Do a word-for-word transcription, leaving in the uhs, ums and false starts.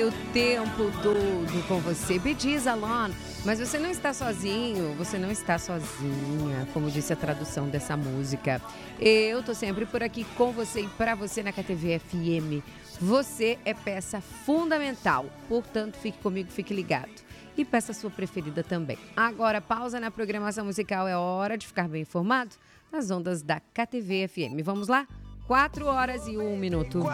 o tempo todo com você. Be This Alone. Mas você não está sozinho, você não está sozinha, como disse a tradução dessa música. Eu tô sempre por aqui com você e para você na K T V F M. Você é peça fundamental, portanto, fique comigo, fique ligado. E peça a sua preferida também. Agora, pausa na programação musical, é hora de ficar bem informado nas ondas da K T V F M. Vamos lá? quatro horas e um minuto.